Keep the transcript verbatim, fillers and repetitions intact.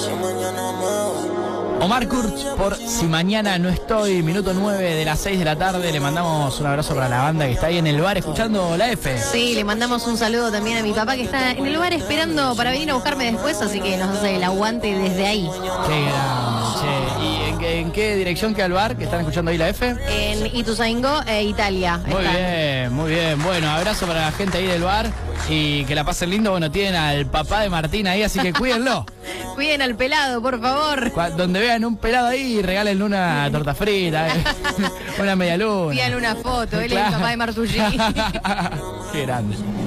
Omar Kurz por Si Mañana No Estoy, minuto nueve de las seis de la tarde. Le mandamos un abrazo para la banda que está ahí en el bar escuchando la F. Sí, le mandamos un saludo también a mi papá que está en el bar esperando para venir a buscarme después, así que nos hace el aguante desde ahí. Qué grande, che. ¿Y en qué, en qué dirección queda el bar que están escuchando ahí la F? En Ituzaingó, e Italia. Muy está. bien, muy bien. Bueno, abrazo para la gente ahí del bar y que la pasen lindo. Bueno, tienen al papá de Martín ahí, así que cuídenlo. Cuiden al pelado, por favor. Donde vean un pelado ahí, regálenle una torta frita, eh. una media luna. Pídanle una foto, él Claro. es el papá de Martullí. Qué grande.